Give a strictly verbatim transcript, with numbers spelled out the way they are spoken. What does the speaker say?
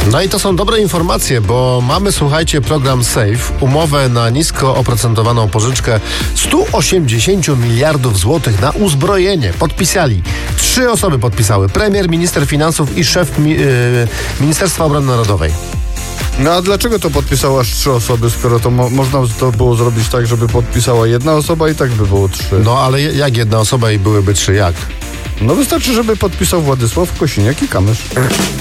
No i to są dobre informacje, bo mamy, słuchajcie, program SAFE, umowę na nisko oprocentowaną pożyczkę stu osiemdziesięciu miliardów złotych na uzbrojenie. Podpisali. Trzy osoby podpisały. Premier, minister finansów i szef mi, yy, Ministerstwa Obrony Narodowej. No a dlaczego to podpisały aż trzy osoby, skoro to mo- można to było zrobić tak, żeby podpisała jedna osoba i tak by było trzy? No ale jak jedna osoba i byłyby trzy, jak? No wystarczy, żeby podpisał Władysław Kosiniak i Kamysz.